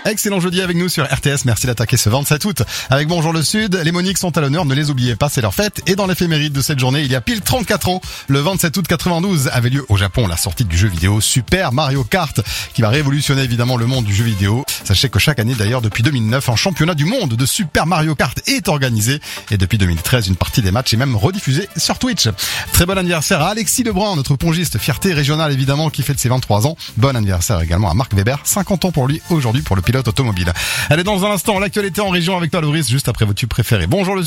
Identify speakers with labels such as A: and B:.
A: Excellent jeudi avec nous sur RTS. Merci d'attaquer ce 27 août avec Bonjour le Sud. Les Moniques sont à l'honneur, ne les oubliez pas, c'est leur fête. Et dans l'éphéméride de cette journée, il y a pile 34 ans, le 27 août 92, avait lieu au Japon la sortie du jeu vidéo Super Mario Kart, qui va révolutionner évidemment le monde du jeu vidéo. Sachez que chaque année d'ailleurs, depuis 2009, un championnat du monde de Super Mario Kart est organisé. Et depuis 2013, une partie des matchs est même rediffusée sur Twitch. Très bon anniversaire à Alexis Lebrun, notre pongiste, fierté régionale évidemment, qui fête ses 23 ans. Bon anniversaire également à Marc Weber, 50 ans pour lui aujourd'hui pour le pilote automobile. Allez, dans un instant, l'actualité en région avec toi, Loris, juste après vos tubes préférés. Bonjour le